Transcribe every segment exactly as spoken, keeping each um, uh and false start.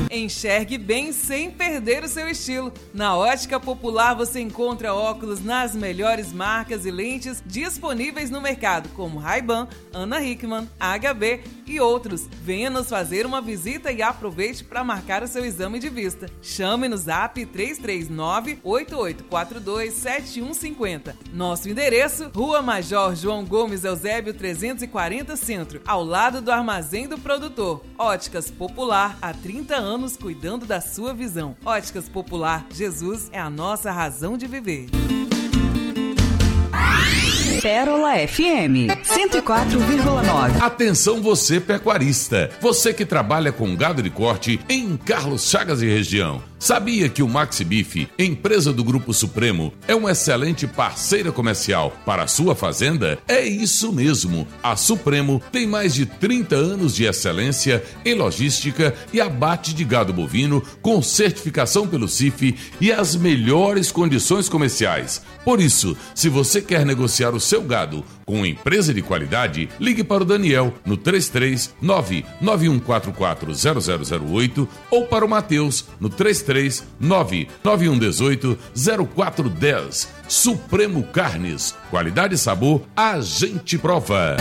Enxergue bem sem perder o seu estilo. Na Ótica Popular você encontra óculos nas melhores marcas e lentes disponíveis no mercado, como Ray-Ban, Ana Hickman, H B e outros. Venha nos fazer uma visita e aproveite para marcar o seu exame de vista. Chame no Zap três três nove, oito oito quatro dois, sete um cinco zero. Nosso endereço, Rua Major João Gomes Eusébio trezentos e quarenta Centro, ao lado do Armazém do Produtor. Óticas Popular, há trinta anos cuidando da sua visão. Óticas Popular, Jesus é a nossa razão de viver. Pérola F M cento e quatro vírgula nove. Atenção você pecuarista, você que trabalha com gado de corte em Carlos Chagas e região. Sabia que o Maxi Beef, empresa do Grupo Supremo, é uma excelente parceira comercial para a sua fazenda? É isso mesmo. A Supremo tem mais de trinta anos de excelência em logística e abate de gado bovino com certificação pelo C I F e as melhores condições comerciais. Por isso, se você quer negociar o seu gado com uma empresa de qualidade, ligue para o Daniel no três três nove, nove um quatro quatro, zero zero zero oito ou para o Matheus no três três nove, nove um um oito, zero quatro um zero. Supremo Carnes, qualidade e sabor, a gente prova.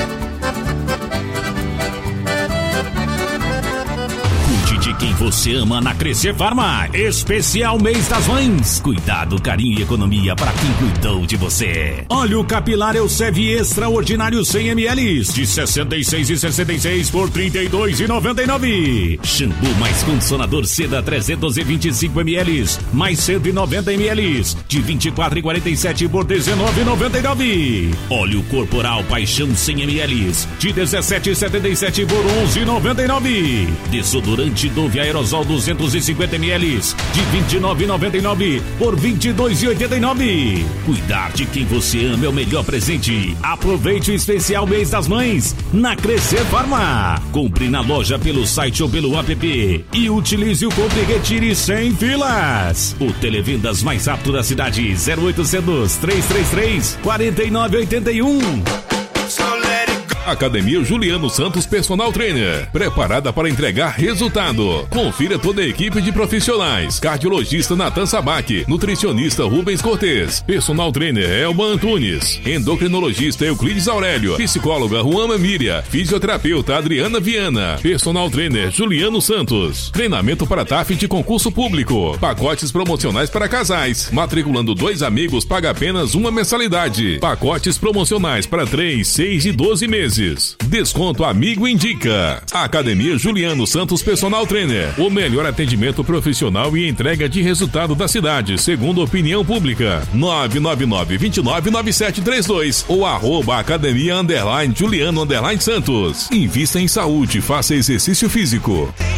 De quem você ama na Crescer Farma. Especial Mês das Mães. Cuidado, carinho e economia para quem cuidou de você. Óleo capilar Elsev Extraordinário cem mililitros de sessenta e seis e sessenta e seis por trinta e dois e noventa e nove. Shampoo mais condicionador Seda trezentos e vinte e cinco mililitros mais cento e noventa mililitros de vinte e quatro e quarenta e sete por dezenove e noventa e nove. Óleo corporal Paixão cem mililitros de dezessete e setenta e sete por onze e noventa e nove. Desodorante Dove Aerosol duzentos e cinquenta mililitros de vinte e nove e noventa e nove por vinte e dois e oitenta e nove. Cuidar de quem você ama é o melhor presente. Aproveite o especial Mês das Mães na Crescer Farma. Compre na loja pelo site ou pelo app e utilize o Compre e Retire sem filas. O televendas mais rápido da cidade, zero oitocentos, trezentos e trinta e três, quarenta e nove oitenta e um. Academia Juliano Santos Personal Trainer, preparada para entregar resultado. Confira toda a equipe de profissionais: cardiologista Natan Sabac, nutricionista Rubens Cortez, personal trainer Elba Antunes, endocrinologista Euclides Aurélio, psicóloga Juana Miriam, fisioterapeuta Adriana Viana, personal trainer Juliano Santos. Treinamento para T A F de concurso público, pacotes promocionais para casais. Matriculando dois amigos paga apenas uma mensalidade. Pacotes promocionais para três, seis e doze meses. Desconto Amigo Indica. Academia Juliano Santos Personal Trainer. O melhor atendimento profissional e entrega de resultado da cidade, segundo opinião pública. nove nove nove, dois nove, nove sete três dois ou arroba academia underline Juliano underline Santos. Invista em saúde, faça exercício físico.